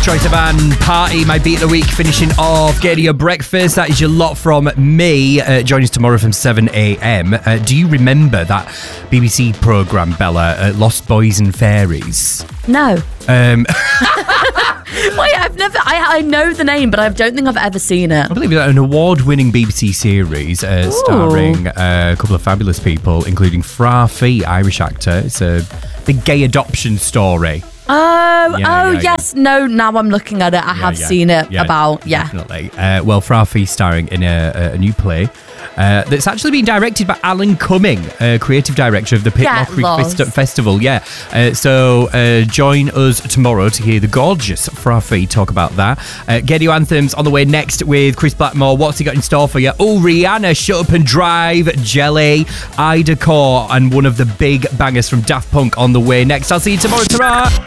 Troye Sivan, Party, my beat of the week, finishing off Getting Your Breakfast. That is your lot from me. Join us tomorrow from 7 a.m. Do you remember that BBC programme, Bella, Lost Boys and Fairies? No. Wait, I know the name, but I don't think I've ever seen it. I believe it's an award-winning BBC series starring a couple of fabulous people, including Fra Fee, Irish actor. It's a big gay adoption story. Yes. No, now I'm looking at it. I have seen it Definitely. Well, Fra Fee starring in a new play that's actually been directed by Alan Cumming, creative director of the Pitlochry Festival. So join us tomorrow to hear the gorgeous Fra Fee talk about that. Get Your Anthems on the way next with Chris Blackmore. What's he got in store for you? Oh, Rihanna, Shut Up and Drive, Jelly, Ida Core, and one of the big bangers from Daft Punk on the way next. I'll see you tomorrow. Ta-ra!